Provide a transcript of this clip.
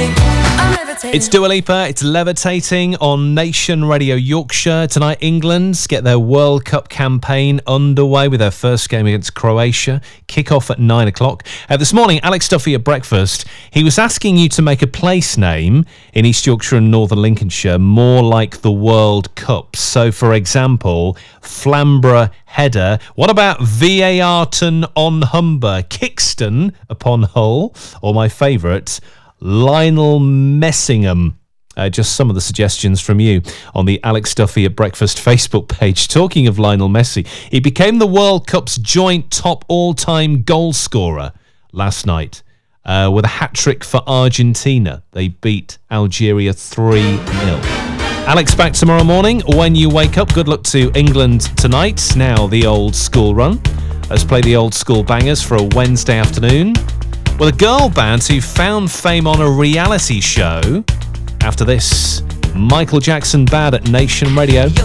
It's Dua Lipa, it's Levitating on Nation Radio Yorkshire. Tonight, England get their World Cup campaign underway with their first game against Croatia. Kick-off at 9 o'clock. This morning, Alex Duffy at breakfast, he was asking you to make a place name in East Yorkshire and Northern Lincolnshire more like the World Cup. So, for example, Flamborough Header. What about Varton on Humber, Kingston upon Hull, or my favourite, Lionel Messingham? Just some of the suggestions from you on the Alex Duffy at Breakfast Facebook page. Talking of Lionel Messi, he became the World Cup's joint top all-time goal scorer last night with a hat-trick for Argentina. They beat Algeria 3-0. Alex back tomorrow morning when you wake up. Good luck to England tonight. Now the old school run. Let's play the old school bangers for a Wednesday afternoon. Well, a girl band who found fame on a reality show. After this, Michael Jackson Bad at Nation Radio.